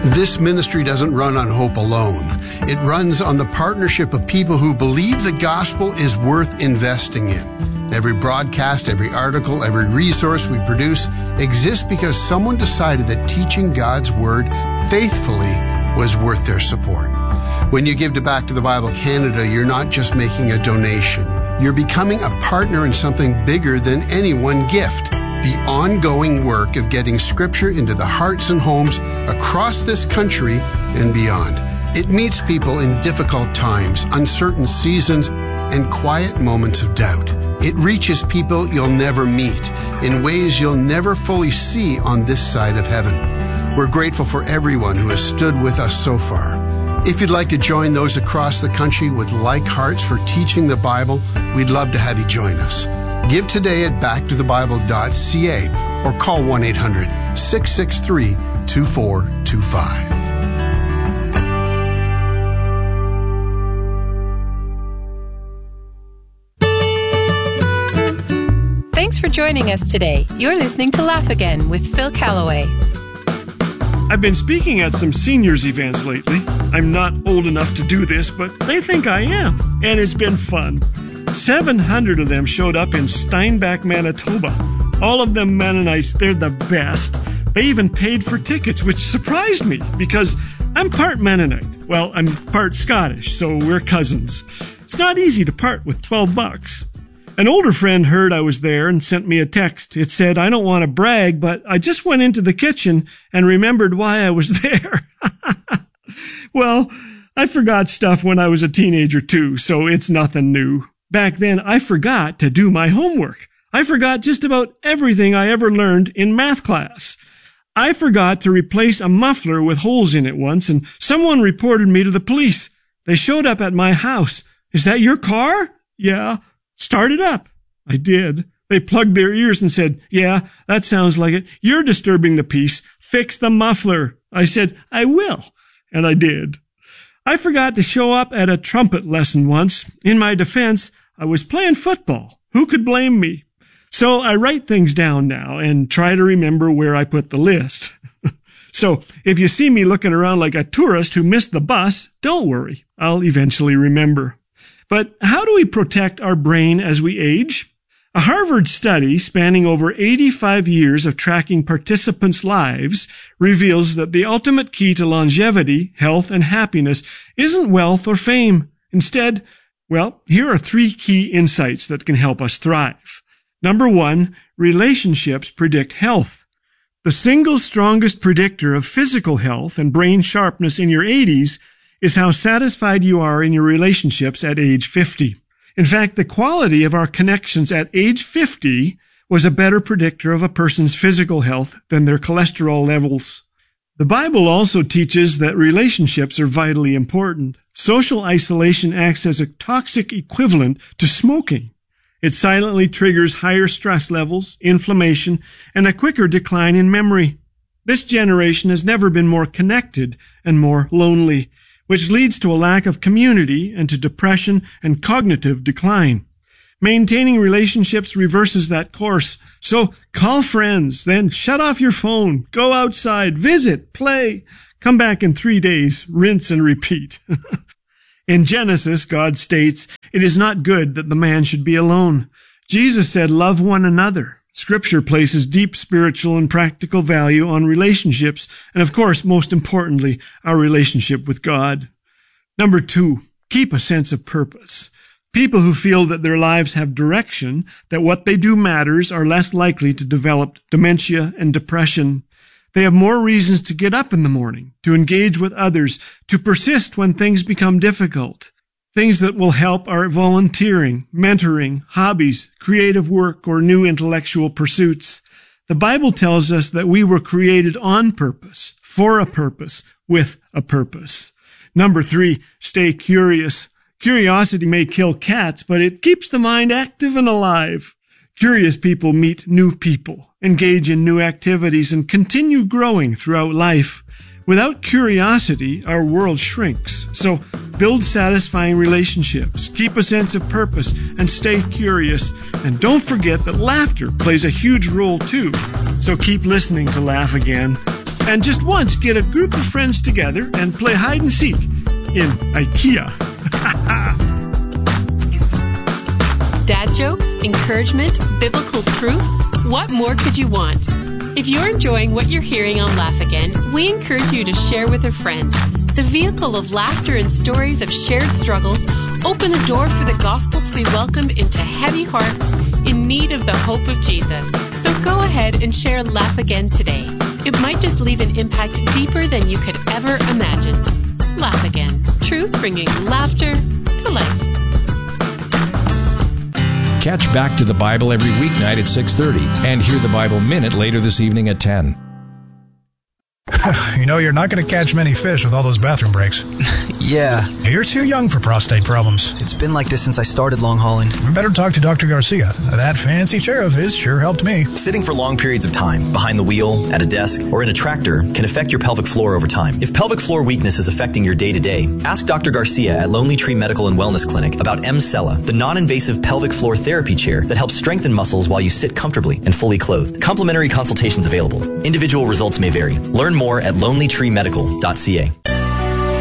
This ministry doesn't run on hope alone. It runs on the partnership of people who believe the gospel is worth investing in. Every broadcast, every article, every resource we produce exists because someone decided that teaching God's Word faithfully was worth their support. When you give to Back to the Bible Canada, you're not just making a donation. You're becoming a partner in something bigger than any one gift. The ongoing work of getting Scripture into the hearts and homes across this country and beyond. It meets people in difficult times, uncertain seasons, and quiet moments of doubt. It reaches people you'll never meet in ways you'll never fully see on this side of heaven. We're grateful for everyone who has stood with us so far. If you'd like to join those across the country with like hearts for teaching the Bible, we'd love to have you join us. Give today at backtothebible.ca or call 1-800-663-2425. Thanks for joining us today. You're listening to Laugh Again with Phil Callaway. I've been speaking at some seniors events lately. I'm not old enough to do this, but they think I am, and it's been fun. 700 of them showed up in Steinbach, Manitoba. All of them Mennonites, they're the best. They even paid for tickets, which surprised me because I'm part Mennonite. Well, I'm part Scottish, so we're cousins. It's not easy to part with $12. An older friend heard I was there and sent me a text. It said, "I don't want to brag, but I just went into the kitchen and remembered why I was there." Well, I forgot stuff when I was a teenager too, so it's nothing new. Back then, I forgot to do my homework. I forgot just about everything I ever learned in math class. I forgot to replace a muffler with holes in it once, and someone reported me to the police. They showed up at my house. "Is that your car?" "Yeah." "Start it up." I did. They plugged their ears and said, "Yeah, that sounds like it. You're disturbing the peace. Fix the muffler." I said, "I will." And I did. I forgot to show up at a trumpet lesson once. In my defense, I was playing football. Who could blame me? So I write things down now and try to remember where I put the list. So if you see me looking around like a tourist who missed the bus, don't worry. I'll eventually remember. But how do we protect our brain as we age? A Harvard study spanning over 85 years of tracking participants' lives reveals that the ultimate key to longevity, health, and happiness isn't wealth or fame. Instead, well, here are 3 key insights that can help us thrive. Number 1, relationships predict health. The single strongest predictor of physical health and brain sharpness in your 80s is how satisfied you are in your relationships at age 50. In fact, the quality of our connections at age 50 was a better predictor of a person's physical health than their cholesterol levels. The Bible also teaches that relationships are vitally important. Social isolation acts as a toxic equivalent to smoking. It silently triggers higher stress levels, inflammation, and a quicker decline in memory. This generation has never been more connected and more lonely, which leads to a lack of community and to depression and cognitive decline. Maintaining relationships reverses that course. So call friends, then shut off your phone, go outside, visit, play, come back in 3 days, rinse and repeat. In Genesis, God states, "It is not good that the man should be alone." Jesus said, "Love one another." Scripture places deep spiritual and practical value on relationships, and of course, most importantly, our relationship with God. Number 2, keep a sense of purpose. People who feel that their lives have direction, that what they do matters, are less likely to develop dementia and depression. They have more reasons to get up in the morning, to engage with others, to persist when things become difficult. Things that will help are volunteering, mentoring, hobbies, creative work, or new intellectual pursuits. The Bible tells us that we were created on purpose, for a purpose, with a purpose. Number 3, stay curious. Curiosity may kill cats, but it keeps the mind active and alive. Curious people meet new people, engage in new activities, and continue growing throughout life. Without curiosity, our world shrinks. So build satisfying relationships, keep a sense of purpose, and stay curious. And don't forget that laughter plays a huge role too. So keep listening to Laugh Again. And just once get a group of friends together and play hide and seek in IKEA. Dad jokes, encouragement, biblical truth. What more could you want? If you're enjoying what you're hearing on Laugh Again, we encourage you to share with a friend. The vehicle of laughter and stories of shared struggles open the door for the gospel to be welcomed into heavy hearts in need of the hope of Jesus. So go ahead and share Laugh Again today. It might just leave an impact deeper than you could ever imagine. Laugh Again. Truth bringing laughter to life. Catch Back to the Bible every weeknight at 6:30 and hear the Bible Minute later this evening at 10. You know, you're not going to catch many fish with all those bathroom breaks. Yeah. You're too young for prostate problems. It's been like this since I started long hauling. You better talk to Dr. Garcia. That fancy chair of his sure helped me. Sitting for long periods of time, behind the wheel, at a desk, or in a tractor, can affect your pelvic floor over time. If pelvic floor weakness is affecting your day-to-day, ask Dr. Garcia at Lonely Tree Medical and Wellness Clinic about M-Cella, the non-invasive pelvic floor therapy chair that helps strengthen muscles while you sit comfortably and fully clothed. Complimentary consultations available. Individual results may vary. Learn more at lonelytreemedical.ca.